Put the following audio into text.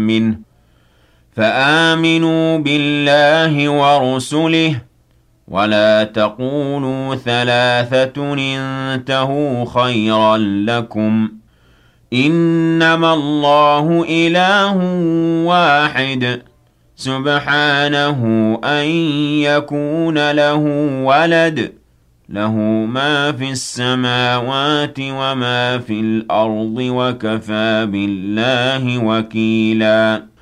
منه فآمنوا بالله ورسله ولا تقولوا ثلاثة انتهوا خيرا لكم إنما الله إله واحد سبحانه أن يكون له ولد له ما في السماوات وما في الأرض وكفى بالله وكيلا